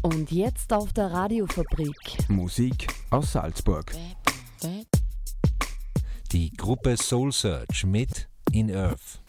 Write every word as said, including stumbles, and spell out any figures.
Und jetzt auf der Radiofabrik. Musik aus Salzburg. Die Gruppe Soul Search mit In Earth.